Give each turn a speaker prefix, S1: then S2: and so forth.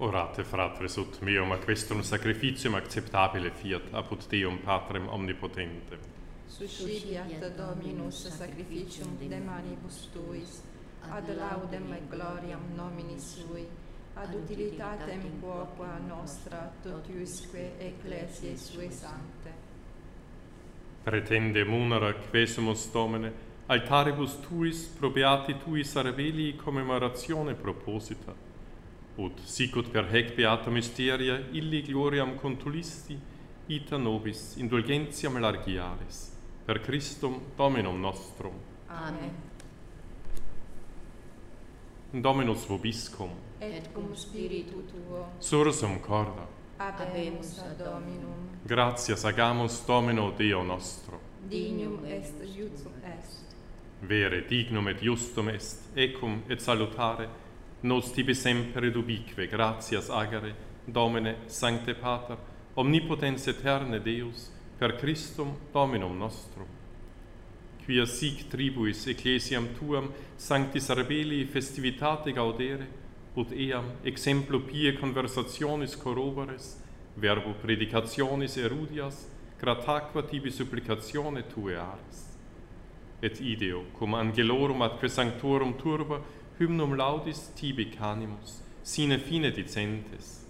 S1: Orate, fratres, ut meum a questum sacrificium acceptabile fiat apud Deum Patrem omnipotentem.
S2: Suscipiat Dominus sacrificium de manibus tuis, ad laudem et gloriam nomini sui, ad utilitatem quoqua nostra totiusque ecclesiae sue sancte.
S1: Pretendem unera quesumus Domine, altaribus tuis pro beati tuis arvelii commemoratione proposita, ut sicut per hec beata mysteria illi gloriam contulisti, ita nobis indulgentiam largiaris, per Christum Dominum nostrum.
S2: Amen.
S1: Dominus vobiscum,
S2: Et cum spiritu tuo,
S1: sursum corda,
S2: habemus ad Dominum.
S1: gratias agamus Domino Deo nostro.
S2: Dignum est iustum est.
S1: Vere dignum et justum est, ecum et salutare, nos tibi semper ubique gratias agere, Domine, Sancte Pater, omnipotens eterne Deus, per Christum Dominum nostrum. Quia sic tribuis ecclesiam tuam sanctis arbelii festivitate gaudere, ut eam exemplo pie conversationis corroboris, verbo predicationis erudias, grataque tibi supplicatione tue aris. Et ideo, cum angelorum atque sanctorum turba, hymnum laudis tibi canimus, sine fine dicentes,